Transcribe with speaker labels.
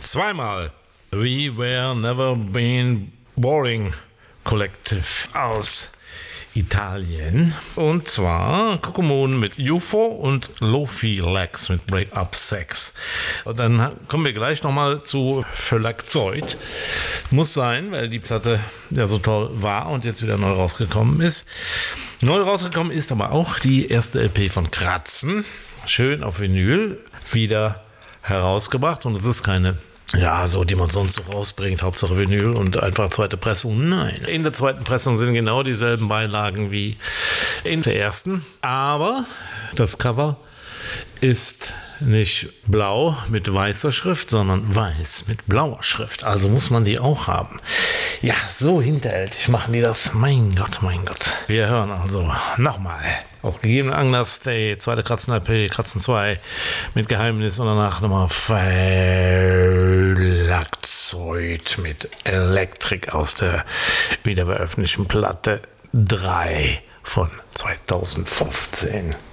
Speaker 1: Zweimal We Were Never Been Boring Collective aus Italien. Und zwar Kokomoon mit UFO und Lofi Legs mit Break Up Sex. Und dann kommen wir gleich nochmal zu Phylakzoid. Muss sein, weil die Platte ja so toll war und jetzt wieder neu rausgekommen ist. Neu rausgekommen ist aber auch die erste LP von Kratzen. Schön auf Vinyl wieder herausgebracht. Und es ist keine, ja, so, die man sonst so rausbringt, Hauptsache Vinyl und einfach zweite Pressung. Nein. In der zweiten Pressung sind genau dieselben Beilagen wie in der ersten. Aber das Cover ist nicht blau mit weißer Schrift, sondern weiß mit blauer Schrift. Also muss man die auch haben. Ja, so hinterhältig machen die das. Mein Gott, mein Gott. Wir hören also nochmal. Auch gegeben Anlass, die zweite Kratzen-LP, Kratzen 2 mit Geheimnis und danach nochmal Phylakzoid mit Elektrik aus der wiederveröffentlichten Platte 3 von 2015.